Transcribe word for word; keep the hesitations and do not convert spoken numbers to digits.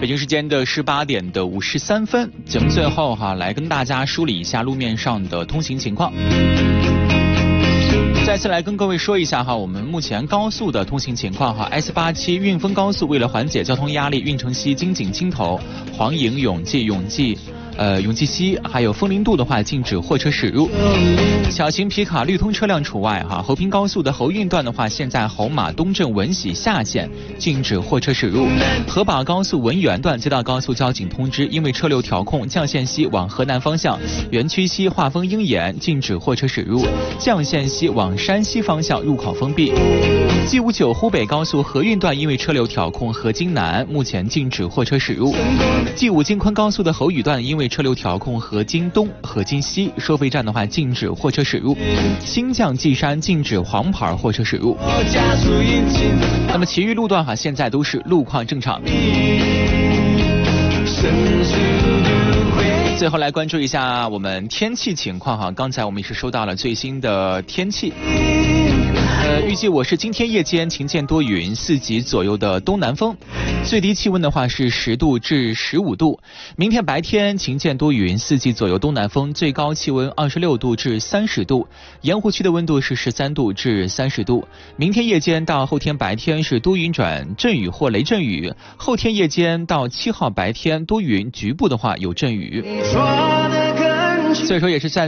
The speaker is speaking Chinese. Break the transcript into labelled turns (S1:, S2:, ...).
S1: 京时间的十八点的五十三分，节目最后哈，来跟大家梳理一下路面上的通行情况。再次来跟各位说一下哈，我们目前高速的通行情况哈 ，S 八七运丰高速为了缓解交通压力，运城西、京景金头、黄颍、永济、永济。呃，永济西还有丰林渡的话，禁止货车驶入。小型皮卡绿通车辆除外哈。侯平高速的侯运段的话，现在侯马东正文喜下线，禁止货车驶入。河把高速文源段接到高速交警通知，因为车流调控，绛县西往河南方向，园区西化丰鹰岩禁止货车驶入，绛县西往山西方向入口封闭。G 五九湖北高速河运段因为车流调控，河津南目前禁止货车驶入。G 五京昆高速的侯宇段因为车流调控，河津东、河津西收费站的话禁止货车驶入。新绛稷山禁止黄牌货车驶入。那么其余路段哈，现在都是路况正常。最后来关注一下我们天气情况哈，刚才我们也是收到了最新的天气。呃，预计我是今天夜间晴间多云，四级左右的东南风，最低气温的话是十度至十五度。明天白天晴间多云，四级左右东南风，最高气温二十六度至三十度，盐湖区的温度是十三度至三十度。明天夜间到后天白天是多云转阵雨或雷阵雨，后天夜间到七号白天多云，局部的话有阵雨。所以说也是在